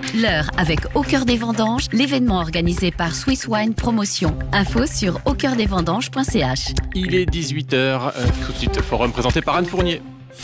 L'heure avec Au Cœur des Vendanges, l'événement organisé par Swiss Wine Promotion. Info sur aucoeurdesvendanges.ch. Il est 18h, tout de suite forum présenté par Anne Fournier.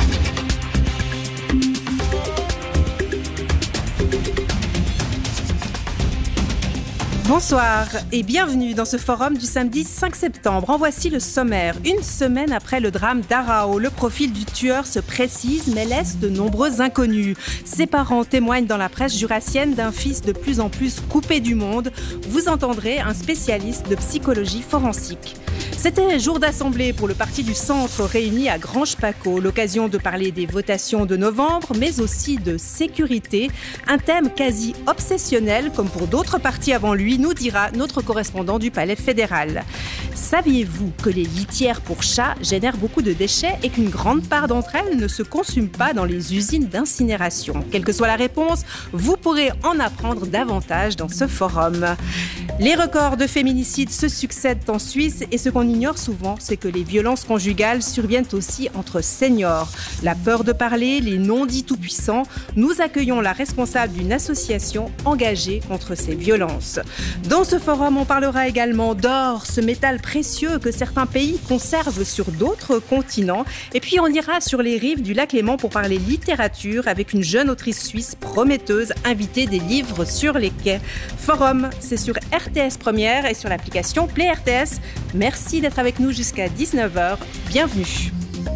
Bonsoir et bienvenue dans ce forum du samedi 5 septembre. En voici le sommaire. Une semaine après le drame d'Arao, le profil du tueur se précise mais laisse de nombreux inconnus. Ses parents témoignent dans la presse jurassienne d'un fils de plus en plus coupé du monde. Vous entendrez un spécialiste de psychologie forensique. C'était jour d'assemblée pour le parti du centre réuni à Granges-Paccot. L'occasion de parler des votations de novembre, mais aussi de sécurité. Un thème quasi obsessionnel, comme pour d'autres partis avant lui, nous dira notre correspondant du Palais fédéral. Saviez-vous que les litières pour chats génèrent beaucoup de déchets et qu'une grande part d'entre elles ne se consument pas dans les usines d'incinération? Quelle que soit la réponse, vous pourrez en apprendre davantage dans ce forum. Les records de féminicides se succèdent en Suisse et ce qu'on ignore souvent, c'est que les violences conjugales surviennent aussi entre seniors. La peur de parler, les non-dits tout-puissants, nous accueillons la responsable d'une association engagée contre ces violences. Dans ce forum, on parlera également d'or, ce métal précieux que certains pays conservent sur d'autres continents. Et puis on ira sur les rives du lac Léman pour parler littérature avec une jeune autrice suisse prometteuse invitée des livres sur les quais. Forum, c'est sur RTS Première et sur l'application Play RTS. Merci d'être avec nous jusqu'à 19h. Bienvenue.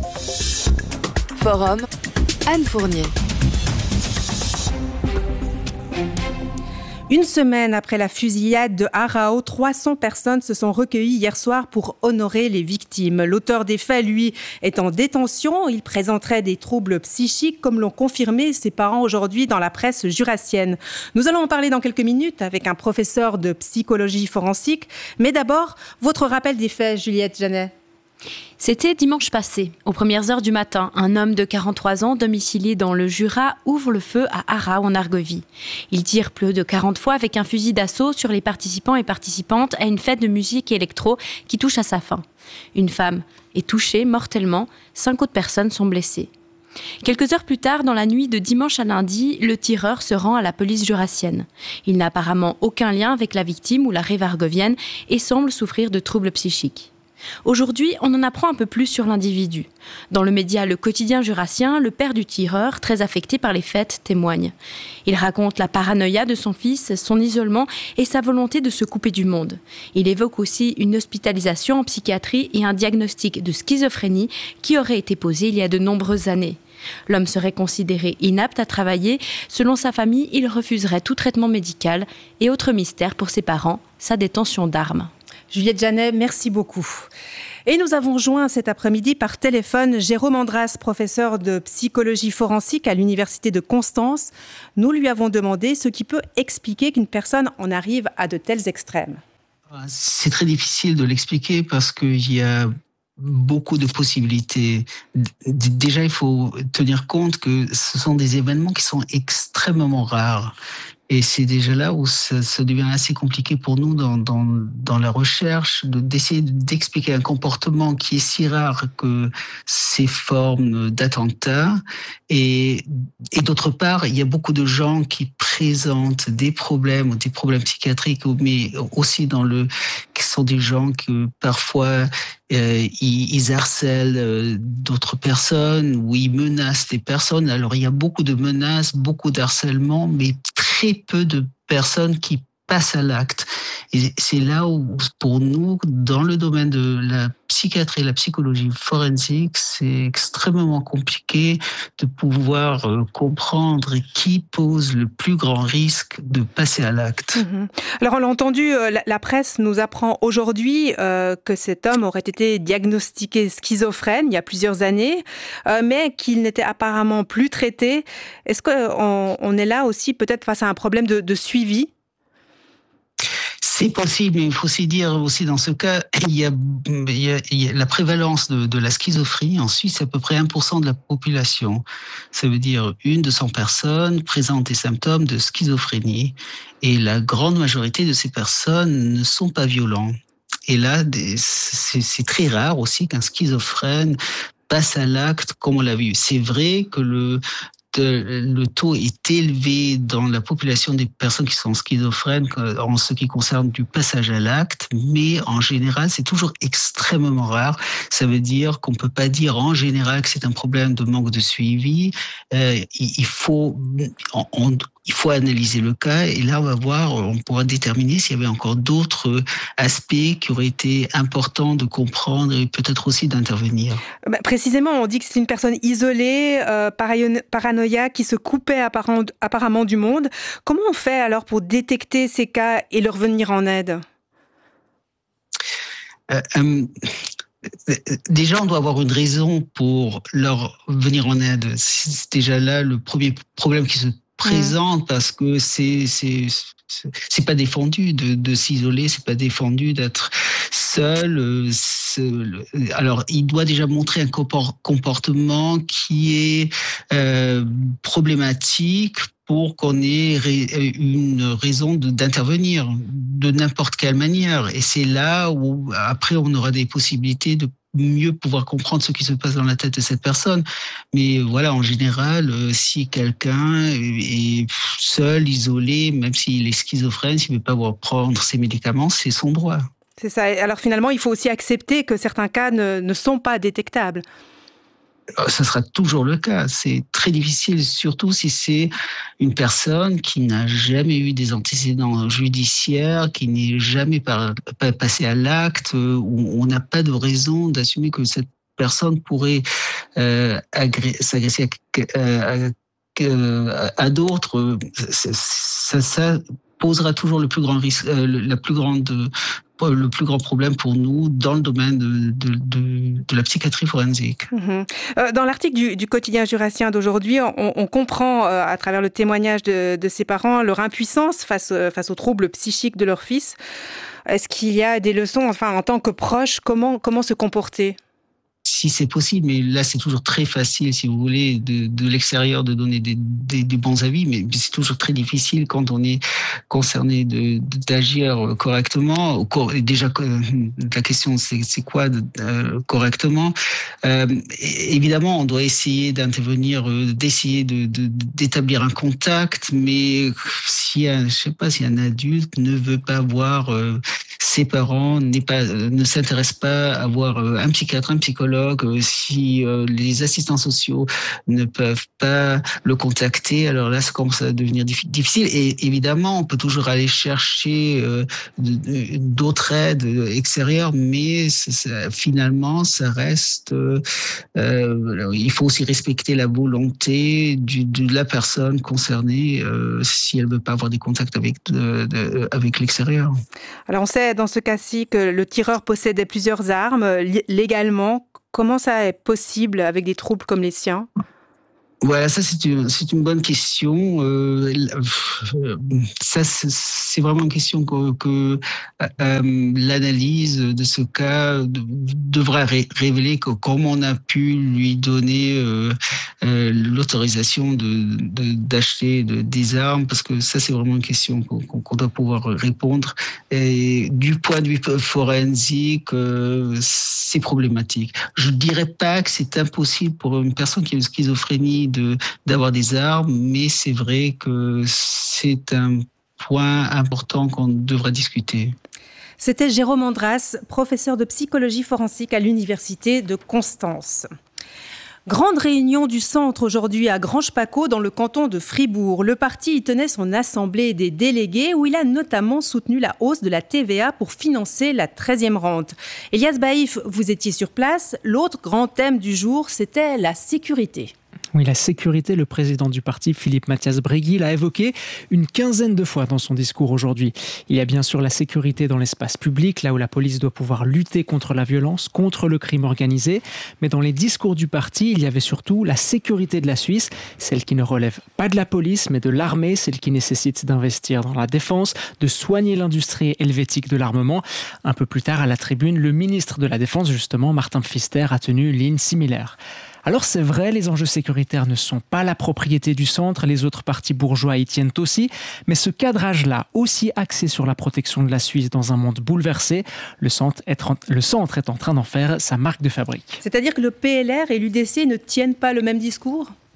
Forum, Anne Fournier. Une semaine après la fusillade de Arao, 300 personnes se sont recueillies hier soir pour honorer les victimes. L'auteur des faits, lui, est en détention. Il présenterait des troubles psychiques, comme l'ont confirmé ses parents aujourd'hui dans la presse jurassienne. Nous allons en parler dans quelques minutes avec un professeur de psychologie forensique. Mais d'abord, votre rappel des faits, Juliette Janet. C'était dimanche passé, aux premières heures du matin, un homme de 43 ans domicilié dans le Jura ouvre le feu à Arao en Argovie. Il tire plus de 40 fois avec un fusil d'assaut sur les participants et participantes à une fête de musique électro qui touche à sa fin. Une femme est touchée mortellement, 5 autres personnes sont blessées. Quelques heures plus tard, dans la nuit de dimanche à lundi, le tireur se rend à la police jurassienne. Il n'a apparemment aucun lien avec la victime ou la rive argovienne et semble souffrir de troubles psychiques. Aujourd'hui, on en apprend un peu plus sur l'individu. Dans le média Le Quotidien jurassien, le père du tireur, très affecté par les faits, témoigne. Il raconte la paranoïa de son fils, son isolement et sa volonté de se couper du monde. Il évoque aussi une hospitalisation en psychiatrie et un diagnostic de schizophrénie qui aurait été posé il y a de nombreuses années. L'homme serait considéré inapte à travailler. Selon sa famille, il refuserait tout traitement médical. Et autre mystère pour ses parents, sa détention d'armes. Juliette Janet, merci beaucoup. Et nous avons joint cet après-midi par téléphone Jérôme Andras, professeur de psychologie forensique à l'Université de Constance. Nous lui avons demandé ce qui peut expliquer qu'une personne en arrive à de tels extrêmes. C'est très difficile de l'expliquer parce qu'il y a beaucoup de possibilités. Déjà, il faut tenir compte que ce sont des événements qui sont extrêmement rares. Et c'est déjà là où ça devient assez compliqué pour nous dans la recherche, d'essayer d'expliquer un comportement qui est si rare que ces formes d'attentats. Et d'autre part, il y a beaucoup de gens qui présentent des problèmes ou des problèmes psychiatriques, mais aussi qui sont des gens que parfois ils harcèlent d'autres personnes ou ils menacent des personnes. Alors il y a beaucoup de menaces, beaucoup d'harcèlement, mais très peu de personnes qui passent à l'acte. Et c'est là où, pour nous, dans le domaine de la psychiatrie et la psychologie forensique, c'est extrêmement compliqué de pouvoir comprendre qui pose le plus grand risque de passer à l'acte. Alors, on l'a entendu, la presse nous apprend aujourd'hui que cet homme aurait été diagnostiqué schizophrène il y a plusieurs années, mais qu'il n'était apparemment plus traité. Est-ce qu'on est là aussi peut-être face à un problème de suivi ? C'est possible, mais il faut aussi dire aussi dans ce cas, il y a la prévalence de la schizophrénie en Suisse, c'est à peu près 1% de la population. Ça veut dire 1 de 100 personnes présentent des symptômes de schizophrénie et la grande majorité de ces personnes ne sont pas violents. Et là, c'est très rare aussi qu'un schizophrène passe à l'acte comme on l'a vu. C'est vrai que le taux est élevé dans la population des personnes qui sont schizophrènes en ce qui concerne du passage à l'acte, mais en général, c'est toujours extrêmement rare. Ça veut dire qu'on ne peut pas dire en général que c'est un problème de manque de suivi. Il faut analyser le cas et là, on pourra déterminer s'il y avait encore d'autres aspects qui auraient été importants de comprendre et peut-être aussi d'intervenir. Précisément, on dit que c'est une personne isolée, paranoïaque, qui se coupait apparemment du monde. Comment on fait alors pour détecter ces cas et leur venir en aide ? Déjà, on doit avoir une raison pour leur venir en aide. C'est déjà là le premier problème qui se présente parce que c'est pas défendu de s'isoler, c'est pas défendu d'être seul. Alors, il doit déjà montrer un comportement qui est problématique pour qu'on ait une raison d'intervenir de n'importe quelle manière. Et c'est là où, après, on aura des possibilités de mieux pouvoir comprendre ce qui se passe dans la tête de cette personne. Mais voilà, en général, si quelqu'un est seul, isolé, même s'il est schizophrène, s'il ne veut pas prendre ses médicaments, c'est son droit. C'est ça. Alors finalement, il faut aussi accepter que certains cas ne sont pas détectables. Ça sera toujours le cas. C'est très difficile, surtout si c'est une personne qui n'a jamais eu des antécédents judiciaires, qui n'est jamais passée à l'acte, où on n'a pas de raison d'assumer que cette personne pourrait s'agresser à d'autres. Ça posera toujours le plus grand risque, le plus grand problème pour nous dans le domaine de la psychiatrie forensique. Dans l'article du quotidien jurassien d'aujourd'hui, on comprend à travers le témoignage de ses parents leur impuissance face aux troubles psychiques de leur fils. Est-ce qu'il y a des leçons, en tant que proche, comment se comporter ? Si c'est possible, mais là c'est toujours très facile, si vous voulez, de l'extérieur de donner des bons avis, mais c'est toujours très difficile quand on est concerné d'agir correctement. Déjà, la question c'est quoi correctement ? Évidemment, on doit essayer d'intervenir, d'essayer d'établir un contact, mais si un adulte ne veut pas voir ses parents, ne s'intéresse pas à voir un psychiatre, un psychologue, si les assistants sociaux ne peuvent pas le contacter, alors là, ça commence à devenir difficile. Et évidemment, on peut toujours aller chercher d'autres aides extérieures, mais finalement, ça reste... il faut aussi respecter la volonté de la personne concernée si elle ne veut pas avoir des contacts avec l'extérieur. Alors, on sait dans ce cas-ci que le tireur possédait plusieurs armes légalement. Comment ça est possible avec des troubles comme les siens ? Voilà, ça c'est une bonne question. Ça c'est vraiment une question que l'analyse de ce cas devra révéler comment on a pu lui donner l'autorisation d'acheter des armes, parce que ça c'est vraiment une question qu'on doit pouvoir répondre. Et du point de vue forensique, c'est problématique. Je dirais pas que c'est impossible pour une personne qui a une schizophrénie d'avoir des armes, mais c'est vrai que c'est un point important qu'on devra discuter. C'était Jérôme Andras, professeur de psychologie forensique à l'Université de Constance. Grande réunion du centre aujourd'hui à Granges-Paccot dans le canton de Fribourg. Le parti y tenait son assemblée des délégués où il a notamment soutenu la hausse de la TVA pour financer la 13e rente. Elias Baïf, vous étiez sur place. L'autre grand thème du jour, c'était la sécurité. Oui, la sécurité, le président du parti, Philippe Mathias Bréguy, l'a évoqué une quinzaine de fois dans son discours aujourd'hui. Il y a bien sûr la sécurité dans l'espace public, là où la police doit pouvoir lutter contre la violence, contre le crime organisé. Mais dans les discours du parti, il y avait surtout la sécurité de la Suisse, celle qui ne relève pas de la police, mais de l'armée, celle qui nécessite d'investir dans la défense, de soigner l'industrie helvétique de l'armement. Un peu plus tard, à la tribune, le ministre de la Défense, justement, Martin Pfister, a tenu ligne similaire. Alors c'est vrai, les enjeux sécuritaires ne sont pas la propriété du centre, les autres partis bourgeois y tiennent aussi, mais ce cadrage-là, aussi axé sur la protection de la Suisse dans un monde bouleversé, le centre est en train d'en faire sa marque de fabrique. C'est-à-dire que le PLR et l'UDC ne tiennent pas le même discours ?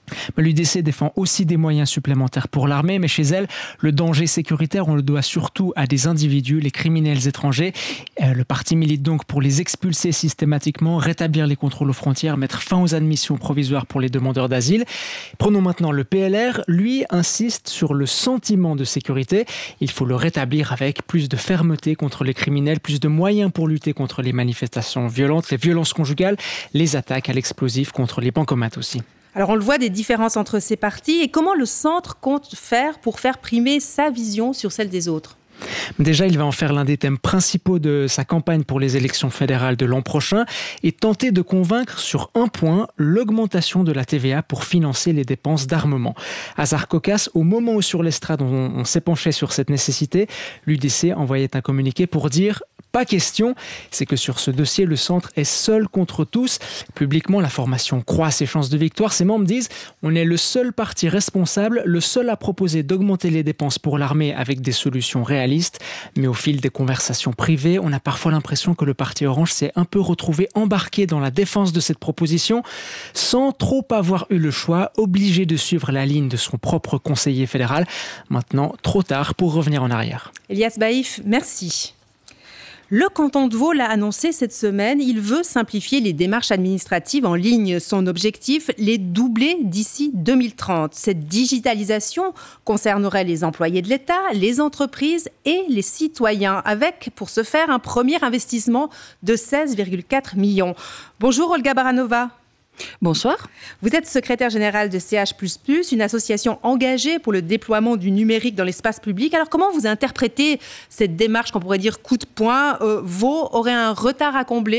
L'UDC défend aussi des moyens supplémentaires pour l'armée, mais chez elle, le danger sécuritaire, on le doit surtout à des individus, les criminels étrangers. Le parti milite donc pour les expulser systématiquement, rétablir les contrôles aux frontières, mettre fin aux admissions provisoires pour les demandeurs d'asile. Prenons maintenant le PLR. Lui insiste sur le sentiment de sécurité. Il faut le rétablir avec plus de fermeté contre les criminels, plus de moyens pour lutter contre les manifestations violentes, les violences conjugales, les attaques à l'explosif contre les bancomates aussi. Alors on le voit, des différences entre ces partis. Et comment le centre compte faire pour faire primer sa vision sur celle des autres ? Déjà, il va en faire l'un des thèmes principaux de sa campagne pour les élections fédérales de l'an prochain et tenter de convaincre sur un point, l'augmentation de la TVA pour financer les dépenses d'armement. Hasard cocasse, au moment où sur l'estrade on s'est penché sur cette nécessité, l'UDC envoyait un communiqué pour dire pas question, c'est que sur ce dossier, le centre est seul contre tous. Publiquement, la formation croit ses chances de victoire. Ses membres disent « On est le seul parti responsable, le seul à proposer d'augmenter les dépenses pour l'armée avec des solutions réalistes. » Mais au fil des conversations privées, on a parfois l'impression que le parti Orange s'est un peu retrouvé embarqué dans la défense de cette proposition, sans trop avoir eu le choix, obligé de suivre la ligne de son propre conseiller fédéral. Maintenant, trop tard pour revenir en arrière. Elias Baïf, merci. Le canton de Vaud l'a annoncé cette semaine, il veut simplifier les démarches administratives en ligne. Son objectif, les doubler d'ici 2030. Cette digitalisation concernerait les employés de l'État, les entreprises et les citoyens, avec, pour ce faire, un premier investissement de 16,4 millions. Bonjour Olga Baranova. Bonsoir. Vous êtes secrétaire générale de CH++, une association engagée pour le déploiement du numérique dans l'espace public. Alors comment vous interprétez cette démarche qu'on pourrait dire coup de poing ? Vaud aurait un retard à combler ?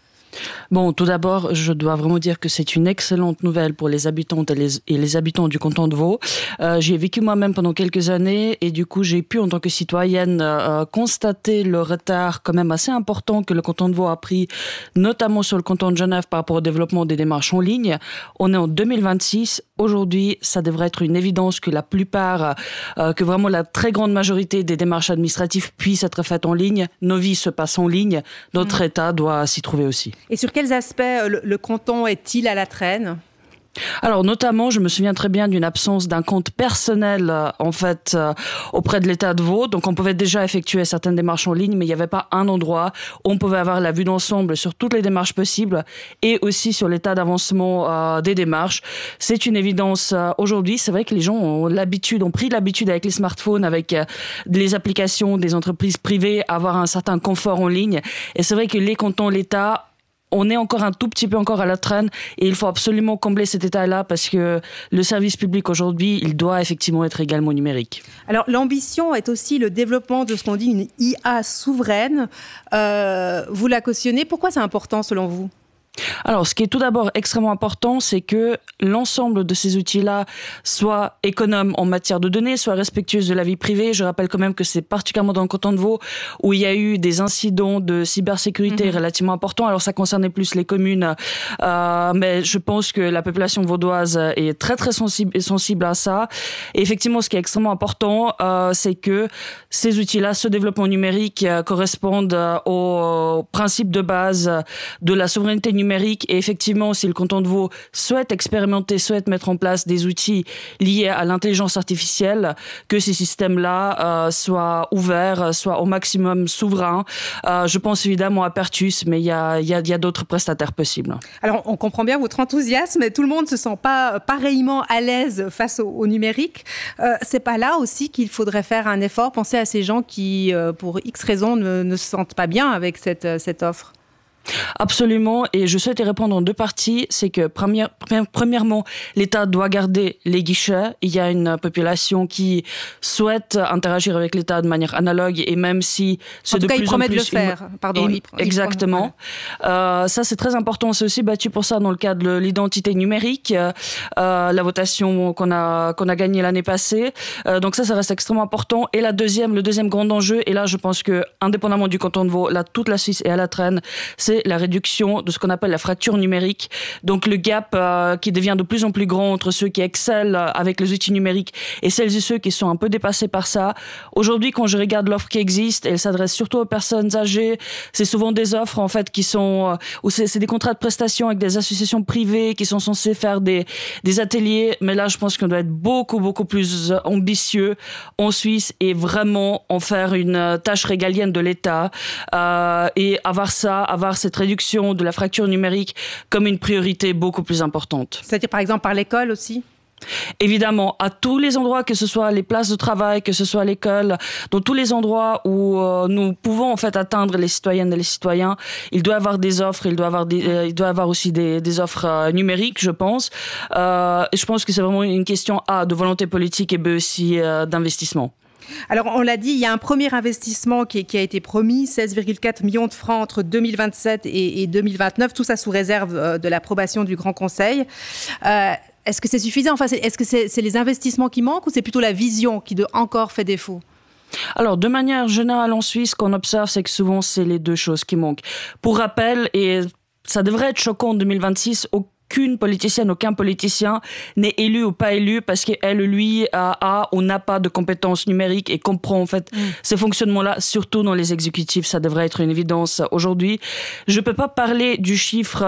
Bon, tout d'abord, je dois vraiment dire que c'est une excellente nouvelle pour les habitantes et les habitants du canton de Vaud. J'y ai vécu moi-même pendant quelques années et du coup, j'ai pu, en tant que citoyenne, constater le retard quand même assez important que le canton de Vaud a pris, notamment sur le canton de Genève par rapport au développement des démarches en ligne. On est en 2026. Aujourd'hui, ça devrait être une évidence que la plupart, que vraiment la très grande majorité des démarches administratives puissent être faites en ligne. Nos vies se passent en ligne. Notre État doit s'y trouver aussi. Et sur quels aspects le canton est-il à la traîne ? Alors notamment, je me souviens très bien d'une absence d'un compte personnel auprès de l'État de Vaud. Donc on pouvait déjà effectuer certaines démarches en ligne, mais il n'y avait pas un endroit où on pouvait avoir la vue d'ensemble sur toutes les démarches possibles et aussi sur l'état d'avancement des démarches. C'est une évidence aujourd'hui. C'est vrai que les gens ont pris l'habitude avec les smartphones, avec les applications des entreprises privées, à avoir un certain confort en ligne. Et c'est vrai que les cantons, l'État, on est encore un tout petit peu encore à la traîne et il faut absolument combler cet état-là parce que le service public aujourd'hui, il doit effectivement être également numérique. Alors l'ambition est aussi le développement de ce qu'on dit une IA souveraine. Vous la cautionnez. Pourquoi c'est important selon vous ? Alors, ce qui est tout d'abord extrêmement important, c'est que l'ensemble de ces outils-là soient économes en matière de données, soient respectueux de la vie privée. Je rappelle quand même que c'est particulièrement dans le canton de Vaud où il y a eu des incidents de cybersécurité relativement importants. Alors, ça concernait plus les communes, mais je pense que la population vaudoise est très très sensible à ça. Et effectivement, ce qui est extrêmement important, c'est que ces outils-là, ce développement numérique, correspondent aux principes de base de la souveraineté numérique. Et effectivement, si le canton de Vaud souhaite expérimenter, souhaite mettre en place des outils liés à l'intelligence artificielle, que ces systèmes-là soient ouverts, soient au maximum souverains. Je pense évidemment à Pertus, mais il y a d'autres prestataires possibles. Alors, on comprend bien votre enthousiasme, mais tout le monde ne se sent pas pareillement à l'aise face au numérique. C'est pas là aussi qu'il faudrait faire un effort, penser à ces gens qui, pour X raisons, ne se sentent pas bien avec cette offre. Absolument, et je souhaite y répondre en deux parties. C'est que premièrement, l'État doit garder les guichets. Il y a une population qui souhaite interagir avec l'État de manière analogue, et même si c'est de plus en plus... il promet de le faire. Exactement. Ça, c'est très important. On s'est aussi battu pour ça dans le cadre de l'identité numérique, la votation qu'on a gagnée l'année passée. Donc ça reste extrêmement important. Et le deuxième grand enjeu, et là, je pense que indépendamment du canton de Vaud, là, toute la Suisse est à la traîne, c'est c'est la réduction de ce qu'on appelle la fracture numérique. Donc le gap qui devient de plus en plus grand entre ceux qui excellent avec les outils numériques et celles et ceux qui sont un peu dépassés par ça. Aujourd'hui, quand je regarde l'offre qui existe, elle s'adresse surtout aux personnes âgées. C'est souvent des offres en fait qui sont où c'est des contrats de prestation avec des associations privées qui sont censées faire des ateliers. Mais là, je pense qu'on doit être beaucoup plus ambitieux en Suisse et vraiment en faire une tâche régalienne de l'État et avoir cette réduction de la fracture numérique comme une priorité beaucoup plus importante. C'est-à-dire par exemple par l'école aussi ? Évidemment, à tous les endroits, que ce soit les places de travail, que ce soit l'école, dans tous les endroits où nous pouvons en fait atteindre les citoyennes et les citoyens, il doit y avoir des offres, il doit y avoir aussi des offres numériques, je pense. Et je pense que c'est vraiment une question A, de volonté politique et B aussi d'investissement. Alors, on l'a dit, il y a un premier investissement qui a été promis, 16,4 millions de francs entre 2027 et 2029, tout ça sous réserve de l'approbation du Grand Conseil. Est-ce que c'est suffisant ? Enfin, est-ce que c'est les investissements qui manquent ou c'est plutôt la vision qui encore fait défaut ? Alors, de manière générale en Suisse, ce qu'on observe, c'est que souvent, c'est les deux choses qui manquent. Pour rappel, et ça devrait être choquant en 2026, aucun politicien n'est élu ou pas élu parce qu'elle, lui, a ou n'a pas de compétences numériques et comprend en fait ces fonctionnements-là, surtout dans les exécutifs. Ça devrait être une évidence aujourd'hui. Je peux pas parler du chiffre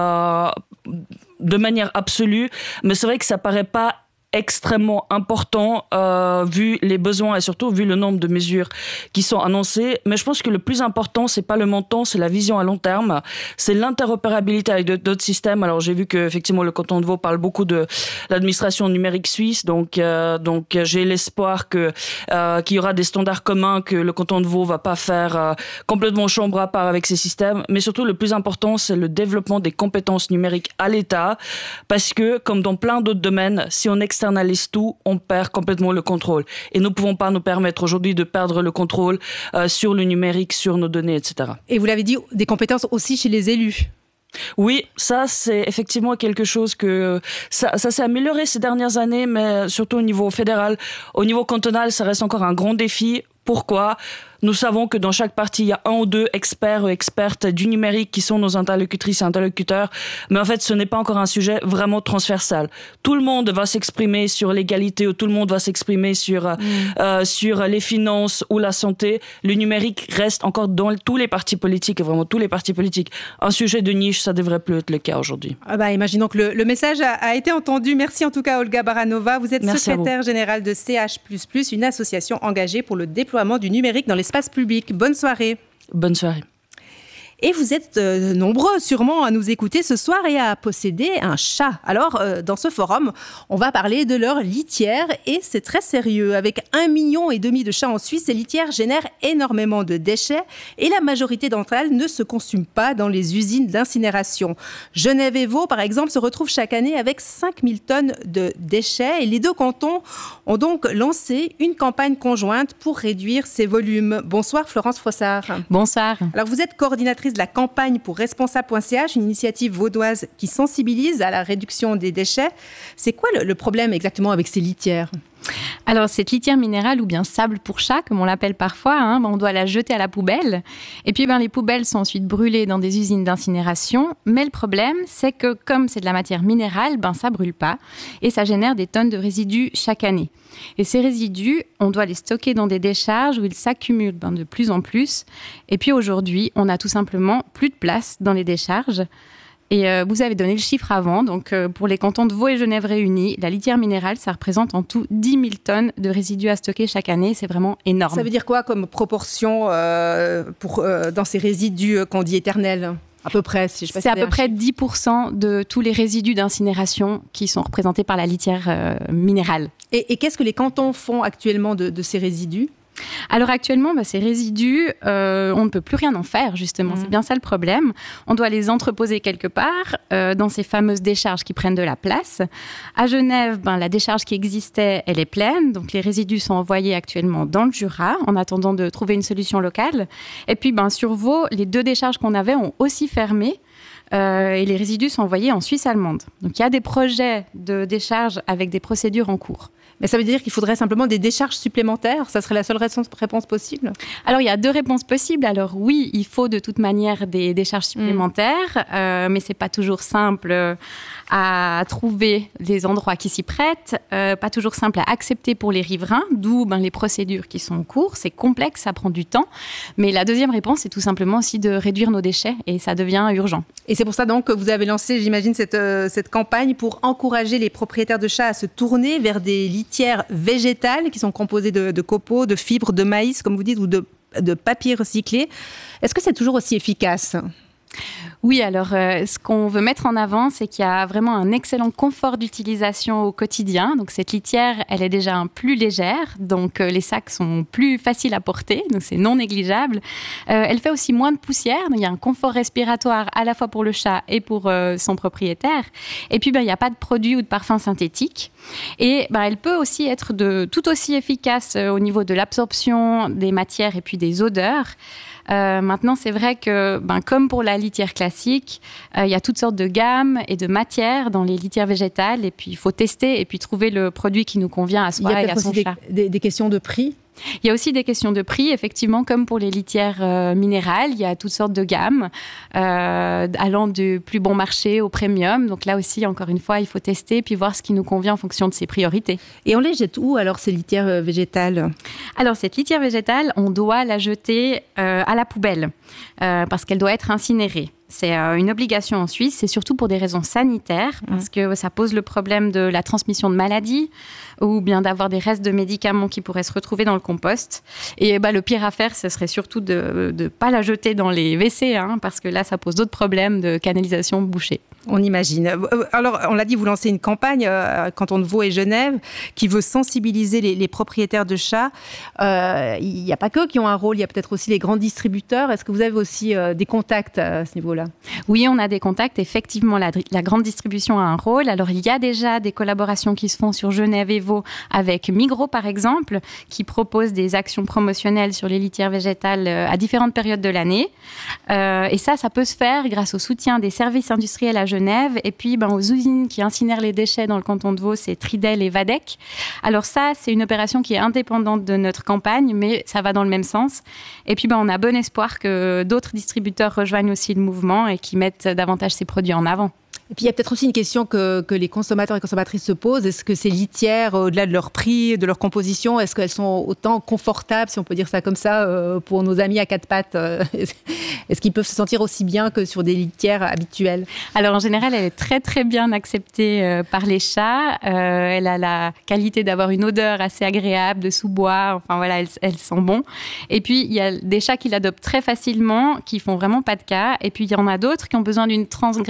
de manière absolue, mais c'est vrai que ça paraît pas extrêmement important vu les besoins et surtout vu le nombre de mesures qui sont annoncées. Mais je pense que le plus important, c'est pas le montant, c'est la vision à long terme. C'est l'interopérabilité avec d'autres systèmes. Alors j'ai vu que effectivement le canton de Vaud parle beaucoup de l'administration numérique suisse, donc j'ai l'espoir qu'il y aura des standards communs, que le canton de Vaud va pas faire complètement chambre à part avec ces systèmes. Mais surtout le plus important, c'est le développement des compétences numériques à l'État, parce que comme dans plein d'autres domaines, si on externalise tout, on perd complètement le contrôle. Et nous ne pouvons pas nous permettre aujourd'hui de perdre le contrôle sur le numérique, sur nos données, etc. Et vous l'avez dit, des compétences aussi chez les élus. Oui, ça c'est effectivement quelque chose que ça s'est amélioré ces dernières années, mais surtout au niveau fédéral. Au niveau cantonal, ça reste encore un grand défi. Pourquoi ? Nous savons que dans chaque parti, il y a un ou deux experts ou expertes du numérique qui sont nos interlocutrices et interlocuteurs. Mais en fait, ce n'est pas encore un sujet vraiment transversal. Tout le monde va s'exprimer sur l'égalité ou tout le monde va s'exprimer sur les finances ou la santé. Le numérique reste encore dans tous les partis politiques, et vraiment tous les partis politiques. Un sujet de niche, ça devrait plus être le cas aujourd'hui. Imaginons que le message a été entendu. Merci en tout cas, Olga Baranova. Vous êtes secrétaire générale de CH++, une association engagée pour le déploiement du numérique dans l'espace public. Bonne soirée. Bonne soirée. Et vous êtes nombreux sûrement à nous écouter ce soir et à posséder un chat. Alors, dans ce forum, on va parler de leur litière et c'est très sérieux. Avec 1,5 million de chats en Suisse, ces litières génèrent énormément de déchets et la majorité d'entre elles ne se consument pas dans les usines d'incinération. Genève et Vaud, par exemple, se retrouvent chaque année avec 5000 tonnes de déchets et les deux cantons ont donc lancé une campagne conjointe pour réduire ces volumes. Bonsoir Florence Frossard. Bonsoir. Alors, vous êtes coordinatrice de la campagne pour responsable.ch, une initiative vaudoise qui sensibilise à la réduction des déchets. C'est quoi le problème exactement avec ces litières ? Alors, cette litière minérale ou bien sable pour chat, comme on l'appelle parfois, on doit la jeter à la poubelle. Et puis, les poubelles sont ensuite brûlées dans des usines d'incinération. Mais le problème, c'est que comme c'est de la matière minérale, ça brûle pas. Et ça génère des tonnes de résidus chaque année. Et ces résidus, on doit les stocker dans des décharges où ils s'accumulent de plus en plus. Et puis aujourd'hui, on n'a tout simplement plus de place dans les décharges. Et vous avez donné le chiffre avant, donc pour les cantons de Vaud et Genève réunis, la litière minérale, ça représente en tout 10 000 tonnes de résidus à stocker chaque année. C'est vraiment énorme. Ça veut dire quoi comme proportion dans ces résidus qu'on dit éternels ? À peu près, si je passe. C'est à peu près 10% de tous les résidus d'incinération qui sont représentés par la litière minérale. Et qu'est-ce que les cantons font actuellement de ces résidus ? Alors actuellement, ces résidus, on ne peut plus rien en faire, justement. C'est bien ça le problème. On doit les entreposer quelque part, dans ces fameuses décharges qui prennent de la place. À Genève, la décharge qui existait, elle est pleine. Donc les résidus sont envoyés actuellement dans le Jura, en attendant de trouver une solution locale. Et puis, sur Vaud, les 2 décharges qu'on avait ont aussi fermé. Et les résidus sont envoyés en Suisse allemande. Donc il y a des projets de décharge avec des procédures en cours. Mais ça veut dire qu'il faudrait simplement des décharges supplémentaires? Ça serait la seule réponse possible? Alors, il y a 2 réponses possibles. Alors oui, il faut de toute manière des décharges supplémentaires, mais c'est pas toujours simple à trouver les endroits qui s'y prêtent, pas toujours simple à accepter pour les riverains, d'où les procédures qui sont en cours. C'est complexe, ça prend du temps. Mais la deuxième réponse, c'est tout simplement aussi de réduire nos déchets et ça devient urgent. Et c'est pour ça donc que vous avez lancé, j'imagine, cette campagne pour encourager les propriétaires de chats à se tourner vers des litières végétales qui sont composées de copeaux, de fibres, de maïs, comme vous dites, ou de papier recyclé. Est-ce que c'est toujours aussi efficace ? Oui, alors ce qu'on veut mettre en avant, c'est qu'il y a vraiment un excellent confort d'utilisation au quotidien. Donc cette litière, elle est déjà plus légère, donc les sacs sont plus faciles à porter, donc c'est non négligeable. Elle fait aussi moins de poussière, donc il y a un confort respiratoire à la fois pour le chat et pour son propriétaire. Et puis il n'y a pas de produits ou de parfums synthétiques. Et elle peut aussi être tout aussi efficace au niveau de l'absorption des matières et puis des odeurs. Maintenant, c'est vrai que, comme pour la litière classique, il y a toutes sortes de gammes et de matières dans les litières végétales. Et puis, il faut tester et puis trouver le produit qui nous convient à soi et à son chat. Il y a des questions de prix? Il y a aussi des questions de prix, effectivement, comme pour les litières minérales. Il y a toutes sortes de gammes, allant du plus bon marché au premium. Donc là aussi, encore une fois, il faut tester puis voir ce qui nous convient en fonction de ses priorités. Et on les jette où, alors, ces litières végétales ? Alors, cette litière végétale, on doit la jeter à la poubelle parce qu'elle doit être incinérée. C'est une obligation en Suisse, c'est surtout pour des raisons sanitaires, parce que ça pose le problème de la transmission de maladies ou bien d'avoir des restes de médicaments qui pourraient se retrouver dans le compost. Et le pire à faire, ce serait surtout de ne pas la jeter dans les WC, parce que là, ça pose d'autres problèmes de canalisation bouchée. On imagine. Alors, on l'a dit, vous lancez une campagne, Canton de Vaud et Genève, qui veut sensibiliser les propriétaires de chats. Il n'y a pas qu'eux qui ont un rôle, il y a peut-être aussi les grands distributeurs. Est-ce que vous avez aussi des contacts à ce niveau-là ? Oui, on a des contacts. Effectivement, la grande distribution a un rôle. Alors, il y a déjà des collaborations qui se font sur Genève et Vaud avec Migros, par exemple, qui propose des actions promotionnelles sur les litières végétales à différentes périodes de l'année. Et ça peut se faire grâce au soutien des services industriels à Genève et puis aux usines qui incinèrent les déchets dans le canton de Vaud, c'est Tridel et Vadec. Alors ça, c'est une opération qui est indépendante de notre campagne, mais ça va dans le même sens. Et puis on a bon espoir que d'autres distributeurs rejoignent aussi le mouvement et qui mettent davantage ces produits en avant. Et puis, il y a peut-être aussi une question que les consommateurs et consommatrices se posent. Est-ce que ces litières, au-delà de leur prix, de leur composition, est-ce qu'elles sont autant confortables, si on peut dire ça comme ça, pour nos amis à 4 pattes ? Est-ce qu'ils peuvent se sentir aussi bien que sur des litières habituelles ? Alors, en général, elle est très, très bien acceptée par les chats. Elle a la qualité d'avoir une odeur assez agréable, de sous-bois. Enfin, voilà, elle sent bon. Et puis, il y a des chats qui l'adoptent très facilement, qui font vraiment pas de cas. Et puis, il y en a d'autres qui ont besoin d'une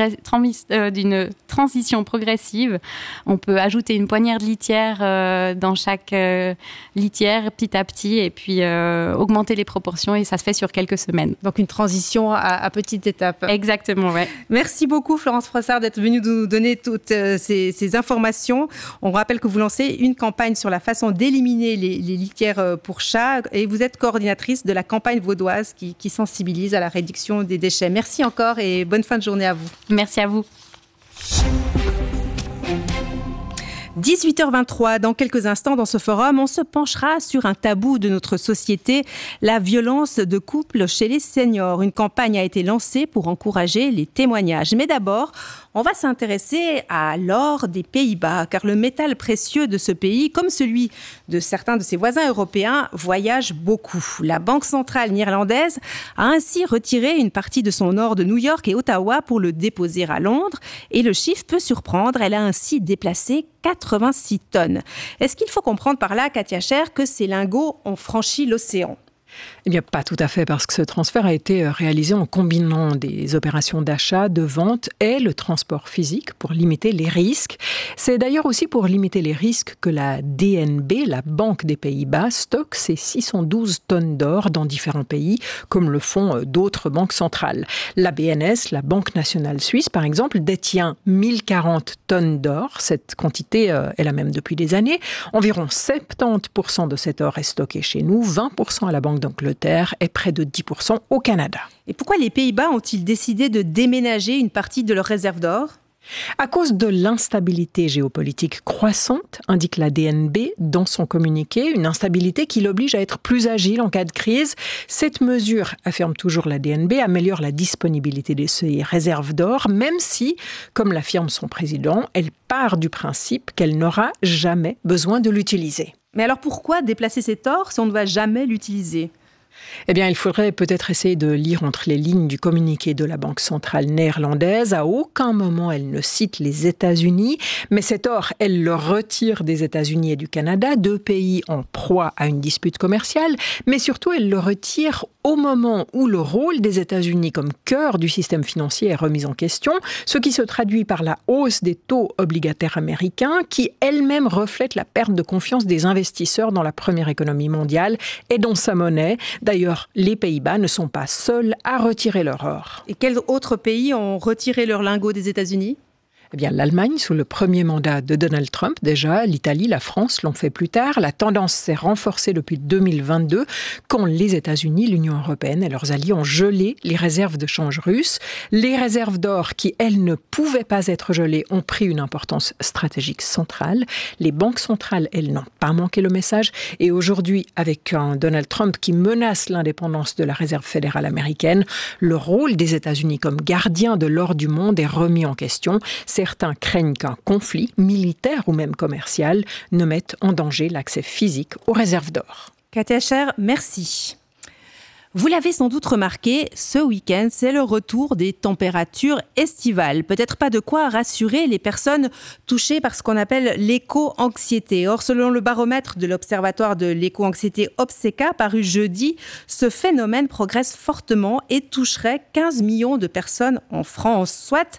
transition progressive. On peut ajouter une poignée de litière dans chaque litière petit à petit et puis augmenter les proportions et ça se fait sur quelques semaines. Donc une transition à petites étapes. Exactement, ouais. Merci beaucoup Florence Froissart d'être venue nous donner toutes ces informations. On rappelle que vous lancez une campagne sur la façon d'éliminer les litières pour chats et vous êtes coordinatrice de la campagne vaudoise qui sensibilise à la réduction des déchets. Merci encore et bonne fin de journée à vous. Merci à vous. 18h23, dans quelques instants dans ce forum, on se penchera sur un tabou de notre société, la violence de couple chez les seniors. Une campagne a été lancée pour encourager les témoignages. Mais d'abord, on va s'intéresser à l'or des Pays-Bas, car le métal précieux de ce pays, comme celui de certains de ses voisins européens, voyage beaucoup. La Banque centrale néerlandaise a ainsi retiré une partie de son or de New York et Ottawa pour le déposer à Londres. Et le chiffre peut surprendre, elle a ainsi déplacé 86 tonnes. Est-ce qu'il faut comprendre par là, Katia Cher, que ces lingots ont franchi l'océan ? Eh bien, pas tout à fait, parce que ce transfert a été réalisé en combinant des opérations d'achat, de vente et le transport physique pour limiter les risques. C'est d'ailleurs aussi pour limiter les risques que la DNB, la Banque des Pays-Bas, stocke ses 612 tonnes d'or dans différents pays, comme le font d'autres banques centrales. La BNS, la Banque nationale suisse, par exemple, détient 1040 tonnes d'or. Cette quantité est la même depuis des années. Environ 70% de cet or est stocké chez nous, 20% à la Banque d'Angleterre et près de 10% au Canada. Et pourquoi les Pays-Bas ont-ils décidé de déménager une partie de leurs réserves d'or ? À cause de l'instabilité géopolitique croissante, indique la DNB dans son communiqué, une instabilité qui l'oblige à être plus agile en cas de crise. Cette mesure, affirme toujours la DNB, améliore la disponibilité de ses réserves d'or, même si, comme l'affirme son président, elle part du principe qu'elle n'aura jamais besoin de l'utiliser. Mais alors pourquoi déplacer cet or si on ne va jamais l'utiliser ? Eh bien, il faudrait peut-être essayer de lire entre les lignes du communiqué de la Banque centrale néerlandaise. À aucun moment, elle ne cite les États-Unis. Mais cet or, elle le retire des États-Unis et du Canada, 2 pays en proie à une dispute commerciale. Mais surtout, elle le retire au moment où le rôle des États-Unis comme cœur du système financier est remis en question, ce qui se traduit par la hausse des taux obligataires américains qui elle-même reflète la perte de confiance des investisseurs dans la première économie mondiale et dans sa monnaie. D'ailleurs, les Pays-Bas ne sont pas seuls à retirer leur or. Et quels autres pays ont retiré leur lingot des États-Unis ? Eh bien, l'Allemagne, sous le premier mandat de Donald Trump, déjà, l'Italie, la France l'ont fait plus tard. La tendance s'est renforcée depuis 2022, quand les États-Unis, l'Union européenne et leurs alliés ont gelé les réserves de change russes. Les réserves d'or, qui, elles, ne pouvaient pas être gelées, ont pris une importance stratégique centrale. Les banques centrales, elles, n'ont pas manqué le message. Et aujourd'hui, avec un Donald Trump qui menace l'indépendance de la Réserve fédérale américaine, le rôle des États-Unis comme gardien de l'or du monde est remis en question. Certains craignent qu'un conflit, militaire ou même commercial, ne mette en danger l'accès physique aux réserves d'or. Katia Scher, merci. Vous l'avez sans doute remarqué, ce week-end, c'est le retour des températures estivales. Peut-être pas de quoi rassurer les personnes touchées par ce qu'on appelle l'éco-anxiété. Or, selon le baromètre de l'Observatoire de l'éco-anxiété Obseca, paru jeudi, ce phénomène progresse fortement et toucherait 15 millions de personnes en France, soit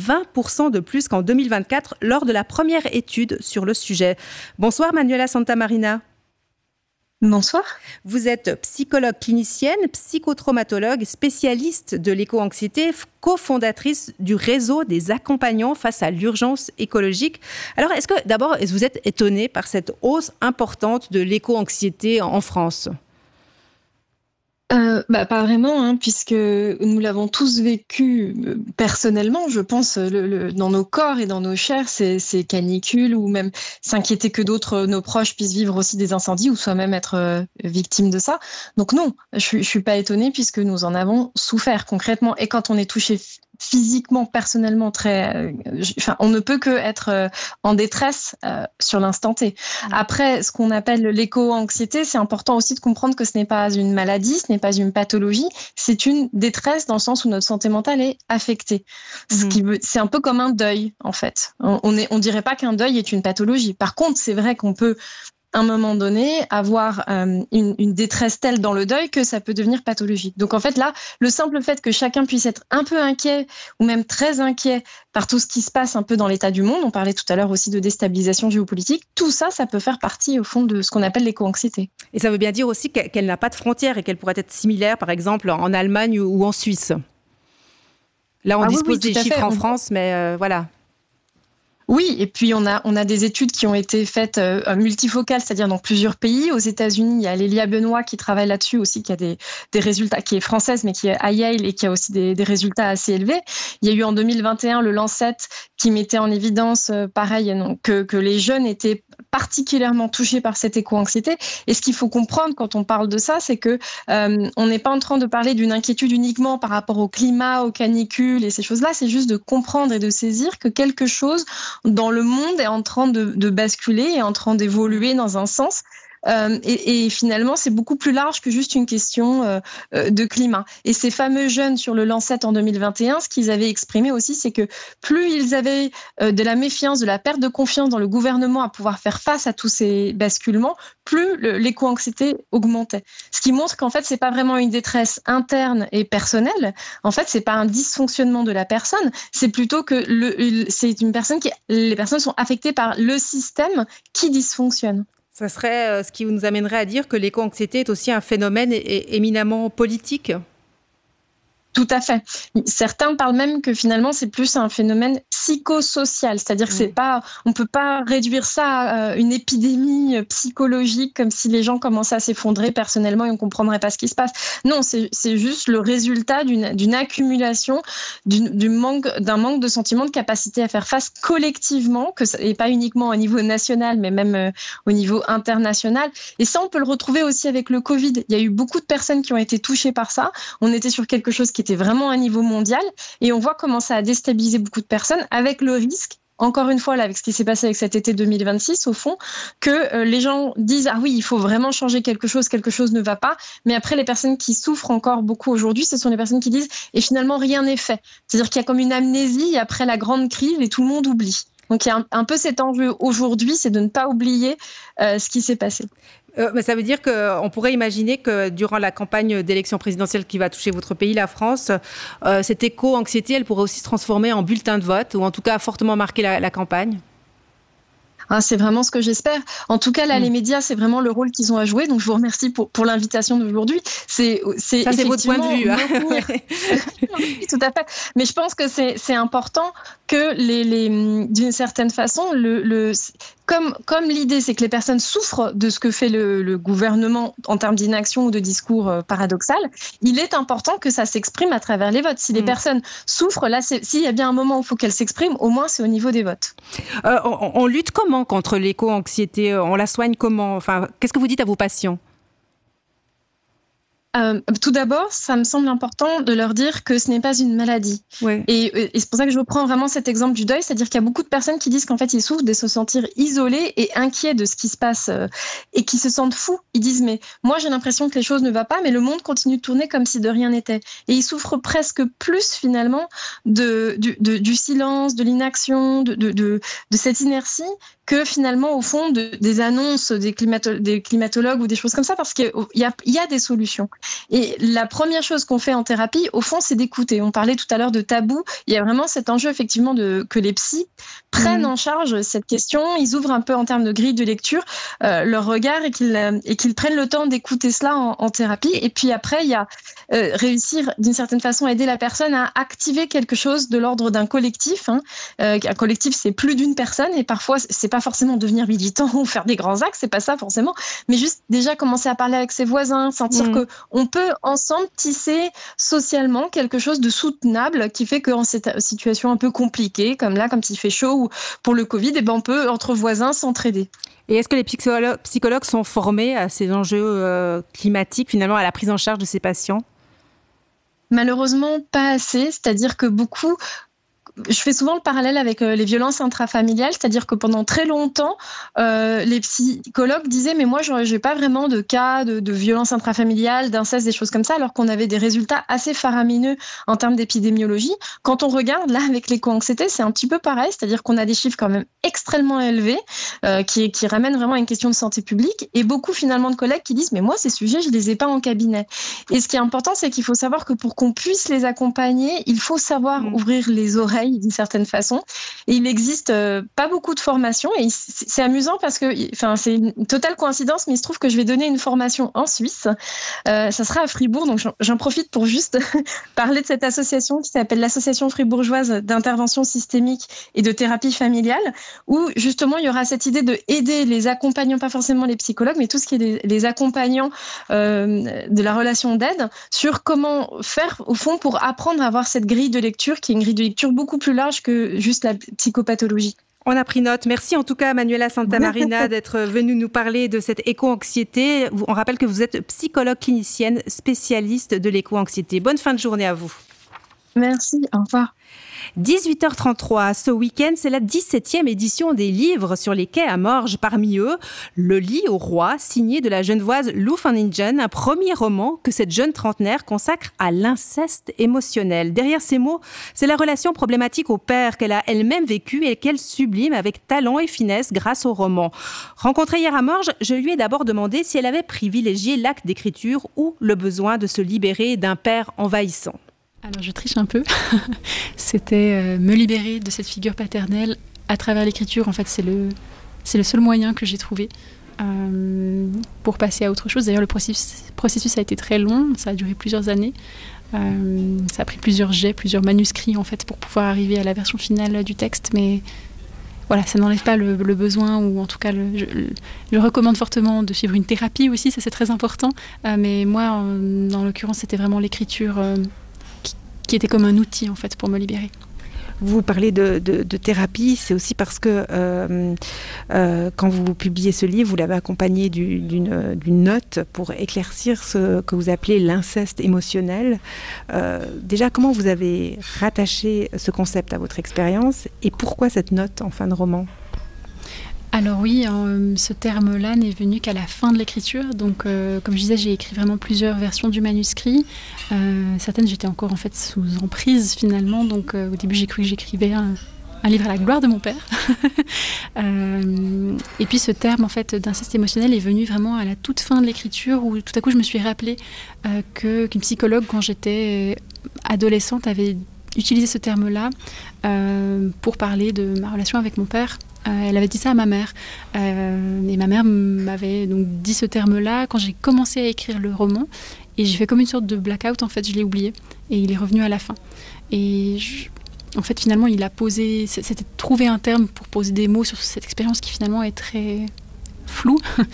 20% de plus qu'en 2024 lors de la première étude sur le sujet. Bonsoir Manuela Santamarina. Bonsoir. Vous êtes psychologue clinicienne, psychotraumatologue, spécialiste de l'éco-anxiété, cofondatrice du réseau des accompagnants face à l'urgence écologique. Alors, est-ce que d'abord, vous êtes étonnée par cette hausse importante de l'éco-anxiété en France ? Pas vraiment, puisque nous l'avons tous vécu personnellement, je pense, dans nos corps et dans nos chairs, ces canicules, ou même s'inquiéter que d'autres, nos proches, puissent vivre aussi des incendies ou soi-même être victime de ça. Donc non, je suis pas étonnée, puisque nous en avons souffert concrètement. Et quand on est touché physiquement, personnellement, on ne peut que être en détresse sur l'instant T. Après, ce qu'on appelle l'éco-anxiété, c'est important aussi de comprendre que ce n'est pas une maladie, ce n'est pas une pathologie, c'est une détresse dans le sens où notre santé mentale est affectée. C'est un peu comme un deuil, en fait. On dirait pas qu'un deuil est une pathologie. Par contre, c'est vrai qu'on peut à un moment donné, avoir une détresse telle dans le deuil que ça peut devenir pathologique. Donc en fait là, le simple fait que chacun puisse être un peu inquiet ou même très inquiet par tout ce qui se passe un peu dans l'état du monde, on parlait tout à l'heure aussi de déstabilisation géopolitique, tout ça, ça peut faire partie au fond de ce qu'on appelle l'éco-anxiété. Et ça veut bien dire aussi qu'elle n'a pas de frontières et qu'elle pourrait être similaire par exemple en Allemagne ou en Suisse. Là on dispose des chiffres en France, mais voilà. Oui, et puis on a des études qui ont été faites multifocales, c'est-à-dire dans plusieurs pays. Aux États-Unis, il y a Lélia Benoît qui travaille là-dessus aussi, qui a des résultats, qui est française mais qui est à Yale et qui a aussi des résultats assez élevés. Il y a eu en 2021 le Lancet qui mettait en évidence, pareil, que les jeunes étaient particulièrement touchés par cette éco-anxiété. Et ce qu'il faut comprendre quand on parle de ça, c'est que on n'est pas en train de parler d'une inquiétude uniquement par rapport au climat, aux canicules et ces choses-là. C'est juste de comprendre et de saisir que quelque chose dans le monde est en train de basculer, est en train d'évoluer dans un sens. Et finalement, c'est beaucoup plus large que juste une question de climat. Et ces fameux jeunes sur le Lancet en 2021, ce qu'ils avaient exprimé aussi, c'est que plus ils avaient de la méfiance, de la perte de confiance dans le gouvernement à pouvoir faire face à tous ces basculements, plus l'éco-anxiété augmentait. Ce qui montre qu'en fait, c'est pas vraiment une détresse interne et personnelle. En fait, c'est pas un dysfonctionnement de la personne. C'est plutôt que c'est une personne les personnes sont affectées par le système qui dysfonctionne. Ça serait ce qui nous amènerait à dire que l'éco-anxiété est aussi un phénomène éminemment politique ? Tout à fait. Certains parlent même que finalement c'est plus un phénomène psychosocial, c'est-à-dire que on peut pas réduire ça à une épidémie psychologique comme si les gens commençaient à s'effondrer personnellement et on comprendrait pas ce qui se passe. Non, c'est juste le résultat d'une accumulation, d'un manque de sentiment de capacité à faire face collectivement, et pas uniquement au niveau national, mais même au niveau international. Et ça, on peut le retrouver aussi avec le Covid. Il y a eu beaucoup de personnes qui ont été touchées par ça. On était sur quelque chose qui était vraiment à niveau mondial et on voit comment ça a déstabilisé beaucoup de personnes avec le risque, encore une fois là avec ce qui s'est passé avec cet été 2026 au fond, que les gens disent ah oui il faut vraiment changer quelque chose ne va pas, mais après les personnes qui souffrent encore beaucoup aujourd'hui ce sont les personnes qui disent et finalement rien n'est fait, c'est-à-dire qu'il y a comme une amnésie après la grande crise et tout le monde oublie. Donc il y a un peu cet enjeu aujourd'hui, c'est de ne pas oublier ce qui s'est passé. Ça veut dire qu'on pourrait imaginer que durant la campagne d'élection présidentielle qui va toucher votre pays, la France, cette éco-anxiété, elle pourrait aussi se transformer en bulletin de vote ou en tout cas fortement marquer la campagne. C'est vraiment ce que j'espère. En tout cas, là, les médias, c'est vraiment le rôle qu'ils ont à jouer. Donc, je vous remercie pour l'invitation d'aujourd'hui. Ça, c'est votre point de vue. Oui, tout à fait. Mais je pense que c'est important que d'une certaine façon, comme l'idée, c'est que les personnes souffrent de ce que fait le gouvernement en termes d'inaction ou de discours paradoxal, il est important que ça s'exprime à travers les votes. Si les personnes souffrent, là, s'il y a bien un moment où il faut qu'elles s'expriment, au moins c'est au niveau des votes. On lutte comment contre l'éco-anxiété ? On la soigne comment ? Enfin, qu'est-ce que vous dites à vos patients ? Tout d'abord, ça me semble important de leur dire que ce n'est pas une maladie. Ouais. Et c'est pour ça que je reprends vraiment cet exemple du deuil, c'est-à-dire qu'il y a beaucoup de personnes qui disent qu'en fait, ils souffrent de se sentir isolés et inquiets de ce qui se passe et qui se sentent fous. Ils disent, mais moi, j'ai l'impression que les choses ne vont pas, mais le monde continue de tourner comme si de rien n'était. Et ils souffrent presque plus, finalement, du silence, de l'inaction, de cette inertie que finalement, au fond, des annonces des climatologues ou des choses comme ça, parce qu'il y a des solutions. Et la première chose qu'on fait en thérapie, au fond, c'est d'écouter. On parlait tout à l'heure de tabou. Il y a vraiment cet enjeu, effectivement, que les psys prennent en charge cette question. Ils ouvrent un peu en termes de grille de lecture leur regard et qu'ils prennent le temps d'écouter cela en thérapie. Et puis après, il y a réussir, d'une certaine façon, à aider la personne à activer quelque chose de l'ordre d'un collectif. Un collectif, c'est plus d'une personne et parfois, c'est pas forcément devenir militant ou faire des grands actes, c'est pas ça forcément, mais juste déjà commencer à parler avec ses voisins, sentir que on peut ensemble tisser socialement quelque chose de soutenable qui fait qu'en cette situation un peu compliquée, comme là, comme s'il fait chaud ou pour le Covid, on peut, entre voisins, s'entraider. Et est-ce que les psychologues sont formés à ces enjeux climatiques, finalement, à la prise en charge de ces patients ? Malheureusement, pas assez, c'est-à-dire que beaucoup... Je fais souvent le parallèle avec les violences intrafamiliales, c'est-à-dire que pendant très longtemps, les psychologues disaient « mais moi, je n'ai pas vraiment de cas de violence intrafamiliale, d'inceste, des choses comme ça », alors qu'on avait des résultats assez faramineux en termes d'épidémiologie. Quand on regarde, là, avec l'éco-anxiété, c'est un petit peu pareil, c'est-à-dire qu'on a des chiffres quand même extrêmement élevés qui ramènent vraiment à une question de santé publique et beaucoup, finalement, de collègues qui disent « mais moi, ces sujets, je ne les ai pas en cabinet ». Et ce qui est important, c'est qu'il faut savoir que pour qu'on puisse les accompagner, il faut savoir ouvrir les oreilles d'une certaine façon. Et il n'existe pas beaucoup de formations. Et c'est amusant parce que, c'est une totale coïncidence, mais il se trouve que je vais donner une formation en Suisse. Ça sera à Fribourg, donc j'en profite pour juste parler de cette association qui s'appelle l'Association fribourgeoise d'intervention systémique et de thérapie familiale, où justement il y aura cette idée de aider les accompagnants, pas forcément les psychologues, mais tout ce qui est les accompagnants de la relation d'aide, sur comment faire au fond pour apprendre à avoir cette grille de lecture, qui est une grille de lecture beaucoup plus large que juste la psychopathologie. On a pris note. Merci en tout cas, Manuela Santamarina, d'être venue nous parler de cette éco-anxiété. On rappelle que vous êtes psychologue clinicienne, spécialiste de l'éco-anxiété. Bonne fin de journée à vous. Merci, au revoir. 18h33, ce week-end, c'est la 17e édition des livres sur les quais à Morges. Parmi eux, Le lit au roi, signé de la genevoise Lou van Ingen, un premier roman que cette jeune trentenaire consacre à l'inceste émotionnel. Derrière ces mots, c'est la relation problématique au père qu'elle a elle-même vécue et qu'elle sublime avec talent et finesse grâce au roman. Rencontrée hier à Morges, je lui ai d'abord demandé si elle avait privilégié l'acte d'écriture ou le besoin de se libérer d'un père envahissant. Alors je triche un peu, c'était me libérer de cette figure paternelle à travers l'écriture. En fait, c'est le seul moyen que j'ai trouvé pour passer à autre chose. D'ailleurs, le processus a été très long, ça a duré plusieurs années. Ça a pris plusieurs jets, plusieurs manuscrits en fait pour pouvoir arriver à la version finale du texte, mais voilà, ça n'enlève pas le besoin, ou en tout cas, je recommande fortement de suivre une thérapie aussi, ça c'est très important. Mais moi, en l'occurrence, c'était vraiment l'écriture qui était comme un outil en fait pour me libérer. Vous parlez de thérapie, c'est aussi parce que quand vous publiez ce livre, vous l'avez accompagné d'une note pour éclaircir ce que vous appelez l'inceste émotionnel. Déjà, comment vous avez rattaché ce concept à votre expérience et pourquoi cette note en fin de roman ? Alors oui, ce terme-là n'est venu qu'à la fin de l'écriture. Donc, comme je disais, j'ai écrit vraiment plusieurs versions du manuscrit. Certaines, j'étais encore en fait sous emprise finalement. Donc, au début, j'ai cru que j'écrivais un livre à la gloire de mon père. Et puis, ce terme en fait d'inceste émotionnel est venu vraiment à la toute fin de l'écriture, où tout à coup, je me suis rappelé qu'une psychologue, quand j'étais adolescente, avait utilisé ce terme-là pour parler de ma relation avec mon père. Elle avait dit ça à ma mère. Et ma mère m'avait donc dit ce terme-là quand j'ai commencé à écrire le roman. Et j'ai fait comme une sorte de blackout, en fait, je l'ai oublié. Et il est revenu à la fin. Et en fait, finalement, il a posé... C'était trouver un terme pour poser des mots sur cette expérience qui, finalement, est très floue.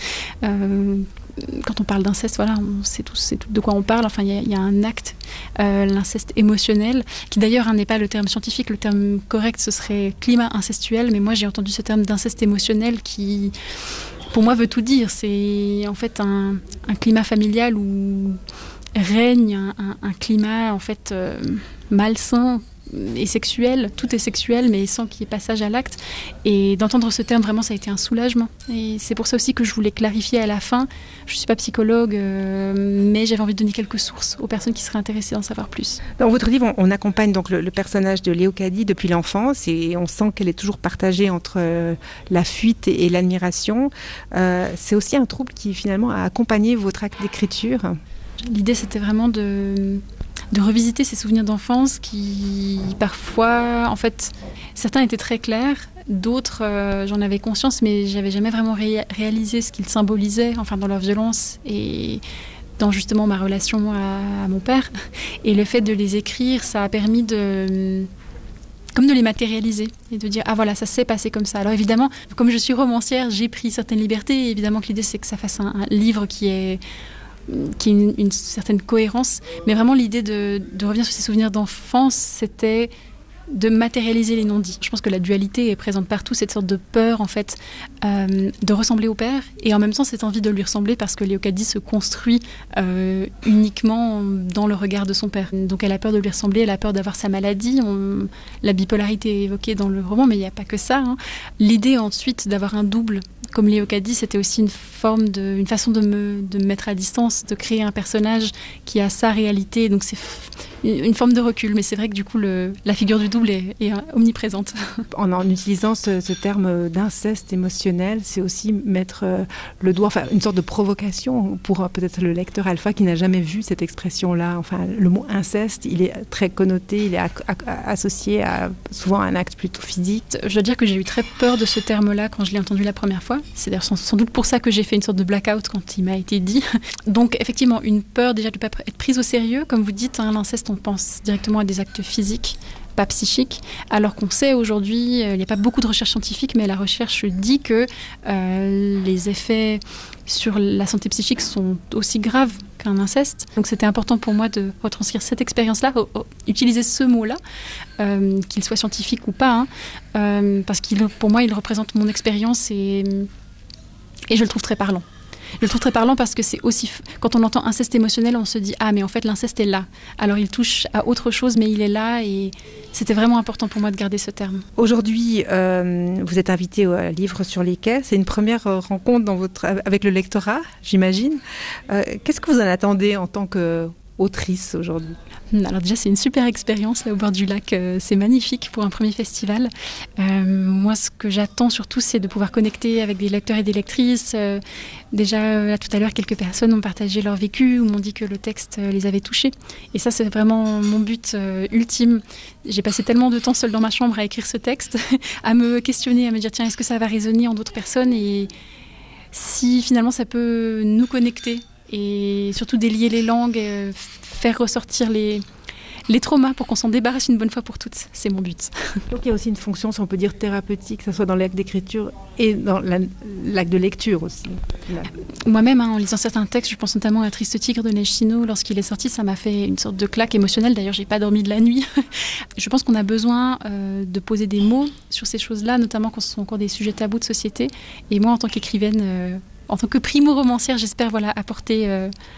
Quand on parle d'inceste, voilà, on sait tous de quoi on parle. Enfin, il y a un acte, l'inceste émotionnel, qui d'ailleurs n'est pas le terme scientifique. Le terme correct, ce serait climat incestuel. Mais moi, j'ai entendu ce terme d'inceste émotionnel qui, pour moi, veut tout dire. C'est en fait un climat familial où règne un climat en fait malsain et sexuel. Tout est sexuel, mais sans qu'il y ait passage à l'acte. Et d'entendre ce terme, vraiment, ça a été un soulagement. Et c'est pour ça aussi que je voulais clarifier à la fin. Je ne suis pas psychologue, mais j'avais envie de donner quelques sources aux personnes qui seraient intéressées d'en savoir plus. Dans votre livre, on accompagne donc le personnage de Léocadie depuis l'enfance, et on sent qu'elle est toujours partagée entre la fuite et l'admiration. C'est aussi un trouble qui, finalement, a accompagné votre acte d'écriture. L'idée, c'était vraiment de revisiter ces souvenirs d'enfance qui, parfois, en fait, certains étaient très clairs, d'autres, j'en avais conscience, mais j'avais jamais vraiment réalisé ce qu'ils symbolisaient, enfin, dans leur violence et dans justement ma relation à mon père. Et le fait de les écrire, ça a permis de les matérialiser et de dire « Ah voilà, ça s'est passé comme ça ». Alors évidemment, comme je suis romancière, j'ai pris certaines libertés. Et évidemment que l'idée, c'est que ça fasse un livre qui ait une certaine cohérence, mais vraiment l'idée de revenir sur ces souvenirs d'enfance, c'était de matérialiser les non-dits. Je pense que la dualité est présente partout, cette sorte de peur en fait de ressembler au père, et en même temps cette envie de lui ressembler, parce que Léocadie se construit uniquement dans le regard de son père. Donc elle a peur de lui ressembler, elle a peur d'avoir sa maladie. La bipolarité est évoquée dans le roman, mais il n'y a pas que ça. L'idée ensuite d'avoir un double comme Léocadie, c'était aussi une façon de me mettre à distance, de créer un personnage qui a sa réalité. Donc c'est une forme de recul, mais c'est vrai que du coup la figure du double est omniprésente. En utilisant ce terme d'inceste émotionnel, c'est aussi mettre le doigt, enfin une sorte de provocation pour peut-être le lecteur alpha qui n'a jamais vu cette expression-là. Enfin, le mot inceste, il est très connoté, il est associé souvent à un acte plutôt physique. Je dois dire que j'ai eu très peur de ce terme-là quand je l'ai entendu la première fois. C'est d'ailleurs sans doute pour ça que j'ai fait une sorte de blackout quand il m'a été dit. Donc effectivement, une peur déjà de ne pas être prise au sérieux. Comme vous dites, l'inceste, on pense directement à des actes physiques, pas psychiques, alors qu'on sait aujourd'hui, il n'y a pas beaucoup de recherches scientifiques, mais la recherche dit que les effets sur la santé psychique sont aussi graves qu'un inceste. Donc c'était important pour moi de retranscrire cette expérience-là, utiliser ce mot-là, qu'il soit scientifique ou pas, parce que pour moi, il représente mon expérience et je le trouve très parlant. Je le trouve très parlant parce que c'est aussi... Quand on entend inceste émotionnel, on se dit « Ah, mais en fait, l'inceste est là ». Alors, il touche à autre chose, mais il est là et c'était vraiment important pour moi de garder ce terme. Aujourd'hui, vous êtes invité au livre sur les quais. C'est une première rencontre avec le lectorat, j'imagine. Qu'est-ce que vous en attendez en tant qu'autrice aujourd'hui ? Alors déjà, c'est une super expérience là au bord du lac. C'est magnifique pour un premier festival. Moi, ce que j'attends surtout, c'est de pouvoir connecter avec des lecteurs et des lectrices. Déjà, là, tout à l'heure, quelques personnes ont partagé leur vécu ou m'ont dit que le texte les avait touchés. Et ça, c'est vraiment mon but ultime. J'ai passé tellement de temps seule dans ma chambre à écrire ce texte, à me questionner, à me dire, tiens, est-ce que ça va résonner en d'autres personnes ? Et si finalement, ça peut nous connecter et surtout délier les langues, faire ressortir les traumas pour qu'on s'en débarrasse une bonne fois pour toutes. C'est mon but. Donc il y a aussi une fonction, si on peut dire, thérapeutique, que ce soit dans l'acte d'écriture et dans l'acte de lecture aussi. Moi-même, en lisant certains textes, je pense notamment à Triste Tigre de Nechino. Lorsqu'il est sorti, ça m'a fait une sorte de claque émotionnelle. D'ailleurs, j'ai pas dormi de la nuit. Je pense qu'on a besoin de poser des mots sur ces choses-là, notamment quand ce sont encore des sujets tabous de société. Et moi, en tant qu'écrivaine, en tant que primo-romancière, j'espère apporter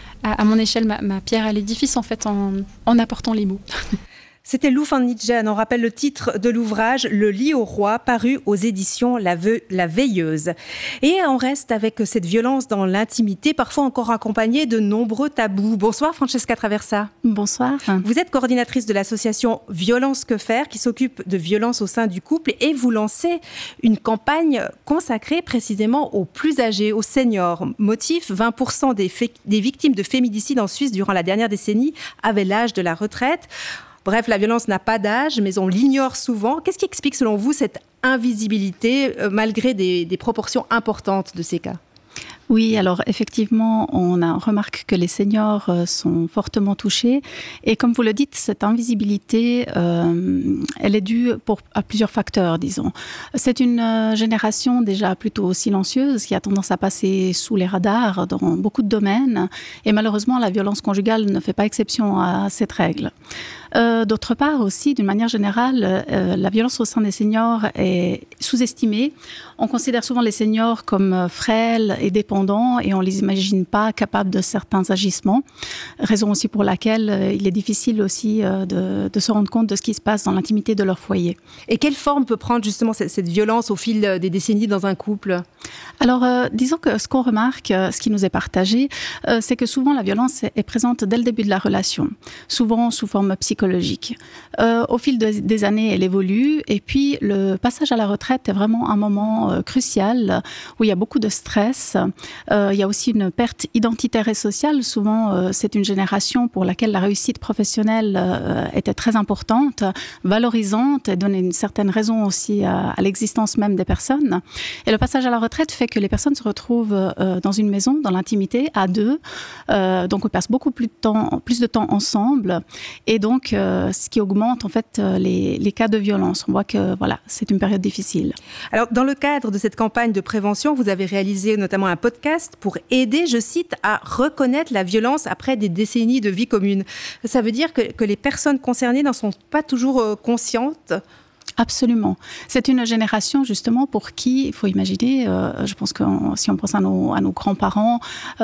à mon échelle ma pierre à l'édifice en fait en apportant les mots. C'était Lou van Nitgen. On rappelle le titre de l'ouvrage « Le lit au roi » paru aux éditions La Veilleuse. Et on reste avec cette violence dans l'intimité, parfois encore accompagnée de nombreux tabous. Bonsoir Francesca Traversa. Bonsoir. Vous êtes coordinatrice de l'association Violence Que Faire qui s'occupe de violences au sein du couple et vous lancez une campagne consacrée précisément aux plus âgés, aux seniors. Motif, 20% des victimes de féminicide en Suisse durant la dernière décennie avaient l'âge de la retraite. Bref, la violence n'a pas d'âge, mais on l'ignore souvent. Qu'est-ce qui explique, selon vous, cette invisibilité, malgré des proportions importantes de ces cas ? Oui, alors effectivement, on remarque que les seniors sont fortement touchés. Et comme vous le dites, cette invisibilité, elle est due à plusieurs facteurs, disons. C'est une génération déjà plutôt silencieuse qui a tendance à passer sous les radars dans beaucoup de domaines. Et malheureusement, la violence conjugale ne fait pas exception à cette règle. D'autre part aussi, d'une manière générale, la violence au sein des seniors est sous-estimée. On considère souvent les seniors comme frêles et dépendants et on ne les imagine pas capables de certains agissements. Raison aussi pour laquelle il est difficile aussi de se rendre compte de ce qui se passe dans l'intimité de leur foyer. Et quelle forme peut prendre justement cette violence au fil des décennies dans un couple ? Alors, disons que ce qu'on remarque, ce qui nous est partagé, c'est que souvent la violence est présente dès le début de la relation, souvent sous forme psychologique. Au fil des années, elle évolue et puis le passage à la retraite est vraiment un moment crucial où il y a beaucoup de stress. Il y a aussi une perte identitaire et sociale. Souvent, c'est une génération pour laquelle la réussite professionnelle était très importante, valorisante et donnait une certaine raison aussi à l'existence même des personnes. Et le passage à la retraite fait que les personnes se retrouvent dans une maison, dans l'intimité, à deux. Donc, on passe beaucoup plus de temps ensemble. Et donc, ce qui augmente en fait les cas de violence. On voit que voilà, c'est une période difficile. Alors, dans le cadre de cette campagne de prévention, vous avez réalisé notamment un podcast pour aider, je cite, à reconnaître la violence après des décennies de vie commune. Ça veut dire que les personnes concernées n'en sont pas toujours conscientes ? Absolument. C'est une génération justement pour qui, il faut imaginer, je pense que si on pense à nos grands-parents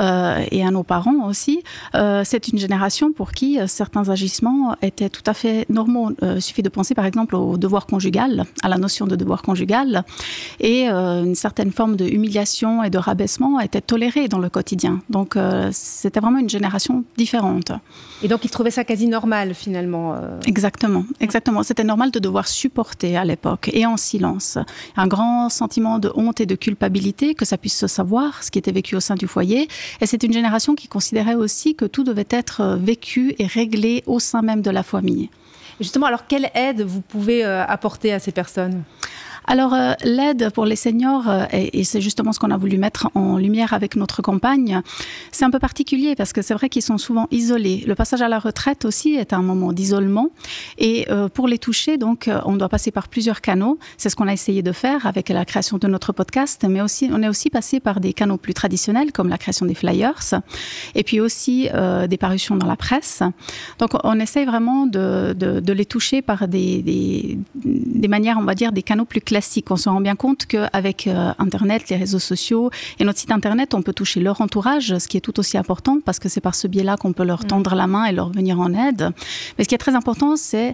et à nos parents aussi, c'est une génération pour qui certains agissements étaient tout à fait normaux. Il suffit de penser par exemple au devoir conjugal, à la notion de devoir conjugal, et une certaine forme de humiliation et de rabaissement était tolérée dans le quotidien. Donc c'était vraiment une génération différente. Et donc ils trouvaient ça quasi normal finalement. Exactement. C'était normal de devoir supporter à l'époque et en silence. Un grand sentiment de honte et de culpabilité, que ça puisse se savoir, ce qui était vécu au sein du foyer. Et c'est une génération qui considérait aussi que tout devait être vécu et réglé au sein même de la famille. Justement, alors quelle aide vous pouvez apporter à ces personnes ? Alors, l'aide pour les seniors, et c'est justement ce qu'on a voulu mettre en lumière avec notre campagne, c'est un peu particulier parce que c'est vrai qu'ils sont souvent isolés. Le passage à la retraite aussi est un moment d'isolement. Et pour les toucher, donc, on doit passer par plusieurs canaux. C'est ce qu'on a essayé de faire avec la création de notre podcast, mais aussi, on est aussi passé par des canaux plus traditionnels comme la création des flyers et puis aussi des parutions dans la presse. Donc, on essaye vraiment de les toucher par des manières, on va dire, des canaux plus classiques. On se rend bien compte qu'avec Internet, les réseaux sociaux et notre site Internet, on peut toucher leur entourage, ce qui est tout aussi important parce que c'est par ce biais-là qu'on peut leur tendre la main et leur venir en aide. Mais ce qui est très important, c'est